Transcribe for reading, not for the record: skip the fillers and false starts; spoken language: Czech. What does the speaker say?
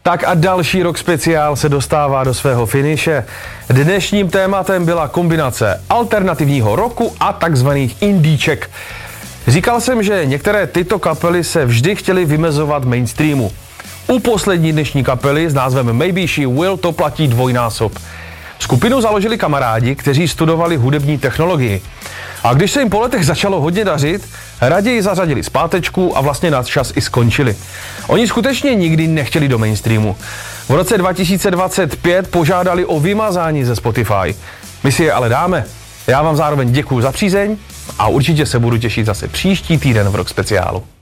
Tak a další Rock speciál se dostává do svého finiše. Dnešním tématem byla kombinace alternativního rocku a takzvaných indíček. Říkal jsem, že některé tyto kapely se vždy chtěly vymezovat mainstreamu. U poslední dnešní kapely s názvem Maybe She Will to platí dvojnásob. Skupinu založili kamarádi, kteří studovali hudební technologii. A když se jim po letech začalo hodně dařit, raději zařadili zpátečku a vlastně na čas i skončili. Oni skutečně nikdy nechtěli do mainstreamu. V roce 2025 požádali o vymazání ze Spotify. My si je ale dáme. Já vám zároveň děkuju za přízeň a určitě se budu těšit zase příští týden v Rock speciálu.